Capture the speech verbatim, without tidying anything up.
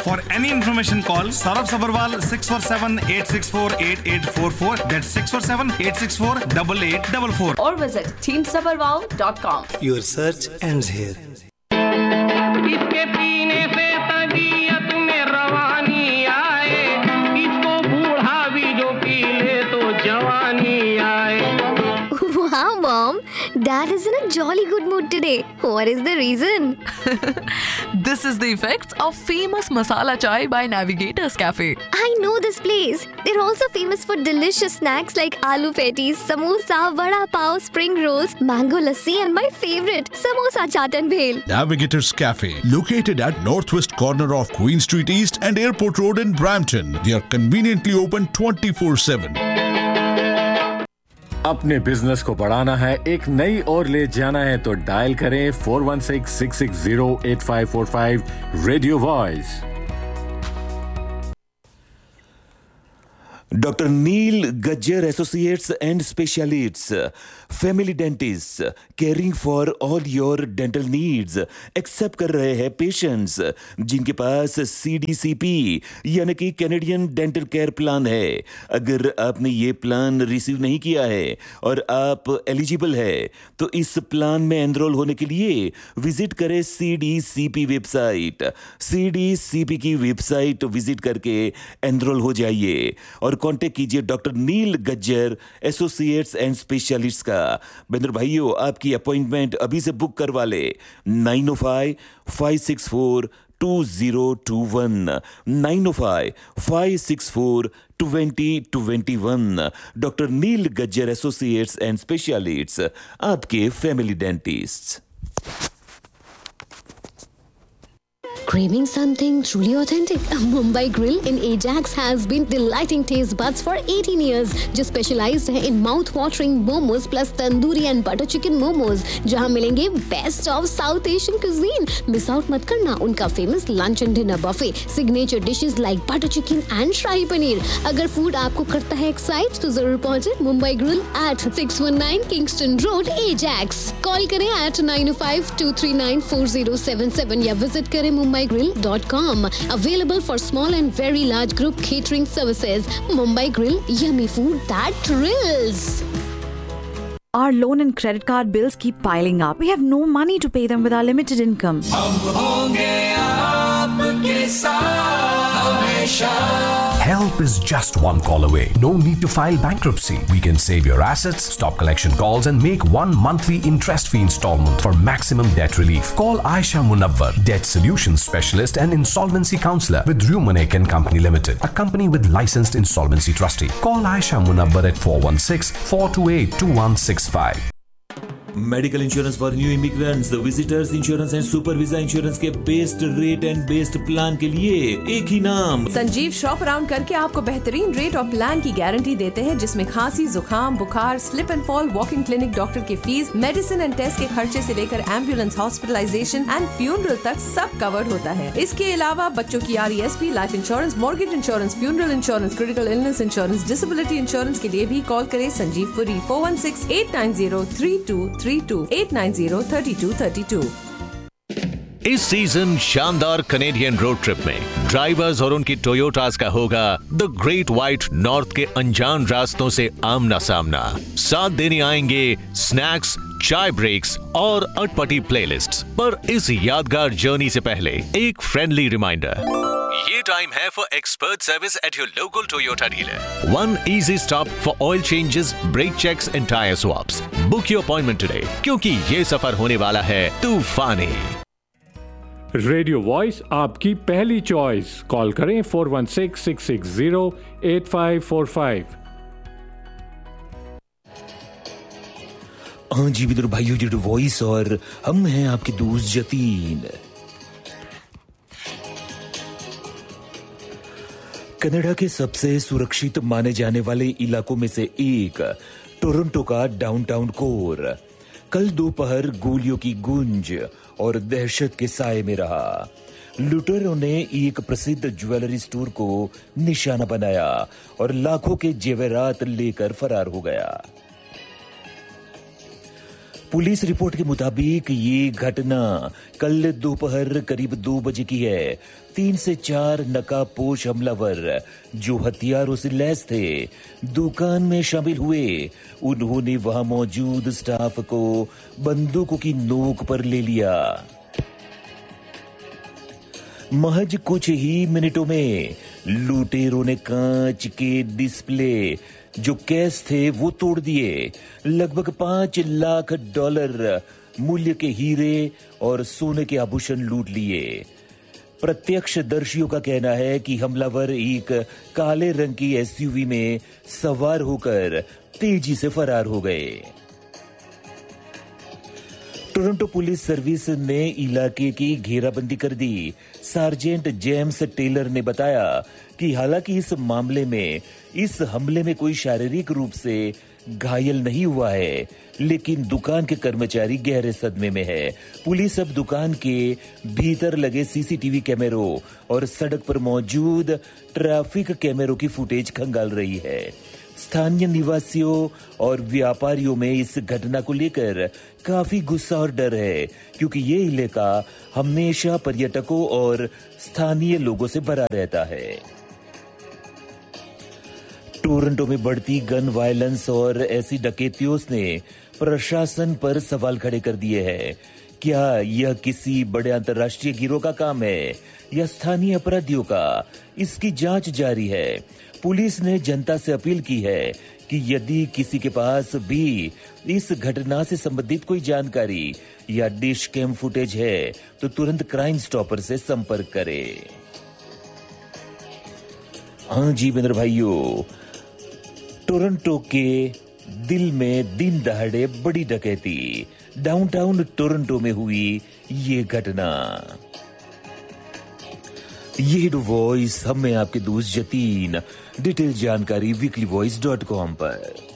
For any information, call Saurabh Sabharwal six four seven, eight six four, eight eight four four. That's six four seven, eight six four, eight eight four four. Or visit team sabharwal dot com. Your search ends here. इसके पीने से तबीयत में रवानी आए, इसको बूढ़ा भी जो पी ले तो जवानी आए. Wow, Mom. Dad is in a jolly good mood today. What is the reason? This is the effects of famous masala chai by Navigators Cafe. I know this place. They're also famous for delicious snacks like aloo patties, samosa, vada pav, spring rolls, mango lassi, and my favorite, samosa chaat and bhel. Navigators Cafe, located at northwest corner of Queen Street East and Airport Road in Brampton. They are conveniently open twenty-four seven. अपने business को बढ़ाना है, एक नई और ले जाना है तो डायल करें four one six, six six zero, eight five four five radio voice. Doctor nil Gajjar associates and specialists, family dentist, caring for all your dental needs, accept कर रहे हैं पेशेंट्स जिनके पास सी डी सी पी यानी कि Canadian dental care plan है. अगर आपने ये प्लान रिसीव नहीं किया है और आप एलिजिबल है तो इस प्लान में एनरोल होने के लिए विजिट करें C D C P website. C D C P की वेबसाइट विजिट करके एनरोल हो जाइए और कांटेक्ट कीजिए doctor nil Gajjar associates and specialists का. बेंद्र भाइयों, आपकी अपॉइंटमेंट अभी से बुक करवा ले. Nine O five, five six four, to zero to one, nine O five, five six four, twenty twenty one. Doctor nil Gajjar associates and specialists, आपके family dentist. Craving something truly authentic? Mumbai Grill in Ajax has been delighting taste buds for eighteen years. जो specialized है in mouth-watering momos plus tandoori and butter chicken momos, जहाँ मिलेंगे best of South Asian cuisine. Miss out मत करना उनका famous lunch and dinner buffet, signature dishes like butter chicken and shahi paneer. अगर food आपको करता है excite तो जरूर पहुँचे Mumbai Grill at six one nine Kingston Road, Ajax. Call करें at nine oh five, two three nine, four oh seven seven या visit करें mumbai grill dot com. Available for small and very large group catering services. Mumbai Grill, yummy food that thrills. Our loan and credit card bills keep piling up. We have no money to pay them with our limited income. हम होंगे आपके साथ हमेशा. Help is just one call away. No need to file bankruptcy. We can save your assets, stop collection calls, and make one monthly interest-free installment for maximum debt relief. Call Aisha Munawwar, Debt Solutions Specialist and Insolvency Counselor with Rumanek and Company Limited, a company with licensed insolvency trustee. Call Aisha Munawwar at four one six, four two eight, two one six five. Medical insurance for new immigrants, visitors insurance and super visa insurance के best rate and best plan के लिए एक ही नाम. Sanjeev shop around करके आपको बेहतरीन rate और plan की गारंटी देते हैं, जिसमें खांसी, जुकाम, बुखार, slip and fall, walking clinic, doctor की फीस, मेडिसिन एंड टेस्ट के खर्चे से लेकर एम्बुलेंस, हॉस्पिटलाइजेशन एंड फ्यूनरल तक सब कवर्ड होता है. इसके अलावा बच्चों की R E S P, life insurance, mortgage insurance, funeral insurance, critical illness insurance, disability insurance के लिए भी कॉल करें Sanjeev Puri four one six, eight nine zero, three to three to, eight nine zero, thirty two thirty two. इस season शानदार Canadian road trip में drivers और उनकी टोयोटास का होगा द ग्रेट व्हाइट नॉर्थ के अनजान रास्तों से आमना सामना. साथ देने आएंगे स्नैक्स, चाय ब्रेक्स और अटपटी प्लेलिस्ट्स. पर इस यादगार जर्नी से पहले एक फ्रेंडली रिमाइंडर. ये टाइम है for expert service at your local Toyota dealer. One easy stop for oil changes, break checks and tyre swaps. Book your appointment today, क्योंकि ये सफर होने वाला है तूफानी. रेडियो वॉइस आपकी पहली चॉइस. कॉल करें four one six, six six zero, eight five four five. हाँ जी मित्र भाइयों, रेडियो वॉइस और हम हैं आपके दोस्त जतीन. कनाडा के सबसे सुरक्षित माने जाने वाले इलाकों में से एक टोरंटो का डाउनटाउन कोर कल दोपहर गोलियों की गूंज और दहशत के साए में रहा. लुटेरों ने एक प्रसिद्ध ज्वेलरी स्टोर को निशाना बनाया और लाखों के जेवरात लेकर फरार हो गया. पुलिस रिपोर्ट के मुताबिक ये घटना कल दोपहर करीब दो बजे की है। तीन से चार नकाबपोश हमलावर जो हथियारों से लैस थे दुकान में शामिल हुए। उन्होंने वहां मौजूद स्टाफ को बंदूकों की नोक पर ले लिया। महज कुछ ही मिनटों में लुटेरों ने कांच के डिस्प्ले जो केस थे वो तोड़ दिए। लगभग पांच लाख डॉलर मूल्य के हीरे और सोने के आभूषण लूट लिए। प्रत्यक्षदर्शियों का कहना है कि हमलावर एक काले रंग की एसयूवी में सवार होकर तेजी से फरार हो गए। टोरंटो पुलिस सर्विस ने इलाके की घेराबंदी कर दी। सार्जेंट जेम्स टेलर ने बताया कि हालांकि इस मामले में इस हमले में कोई शारीरिक रूप से घायल नहीं हुआ है, लेकिन दुकान के कर्मचारी गहरे सदमे में है। पुलिस अब दुकान के भीतर लगे सीसीटीवी कैमरों और सड़क पर मौजूद ट्रैफिक कैमरों की फुटेज खंगाल रही है। स्थानीय निवासियों और व्यापारियों में इस घटना को लेकर काफी गुस्सा और डर है, क्योंकि ये इलाका हमेशा पर्यटकों और स्थानीय लोगों से भरा रहता है। टोरंटो में बढ़ती गन वायलेंस और ऐसी डकैतियों ने प्रशासन पर सवाल खड़े कर दिए हैं। क्या यह किसी बड़े अंतर्राष्ट्रीय गिरोह का काम है या स्थानीय अपराधियों का? इसकी जांच जारी है। पुलिस ने जनता से अपील की है कि यदि किसी के पास भी इस घटना से संबंधित कोई जानकारी या डिश कैम फुटेज है तो तुरंत क्राइम स्टॉपर से संपर्क करें। हाँ जी मित्र भाइयों, टोरंटो के दिल में दिन दहाड़े बड़ी डकैती, डाउनटाउन टोरंटो में हुई ये घटना। ये वॉइस हमें आपके दोस्त जतीन, डिटेल जानकारी वीकली वॉइस डॉट कॉम पर।